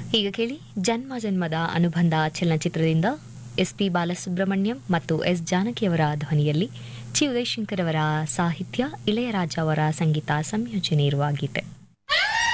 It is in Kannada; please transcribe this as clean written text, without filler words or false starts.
ಈಗ ಕೇಳಿ ಜನ್ಮ ಜನ್ಮದ ಅನುಬಂಧ ಚಲನಚಿತ್ರದಿಂದ ಎಸ್.ಪಿ. ಬಾಲಸುಬ್ರಹ್ಮಣ್ಯಂ ಮತ್ತು ಎಸ್. ಜಾನಕಿಯವರ ಧ್ವನಿಯಲ್ಲಿ ಚಿ. ಉದಯಶಂಕರ್ ಅವರ ಸಾಹಿತ್ಯ, ಇಳೆಯರಾಜ ಅವರ ಸಂಗೀತ ಸಂಯೋಜನೆ ಇರುವ ಗೀತೆ.